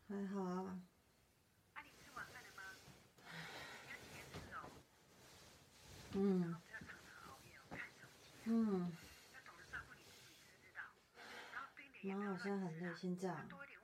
还好啊。 啊，你吃晚饭了吗？你要几点吃哦？然嗯后不要常常熬夜哦，看手机啊， 嗯， 要懂得照顾你自己，知不知道？然后冰的也不妈， 要我现在很累， 乱吃啦， 先这样。 要多一点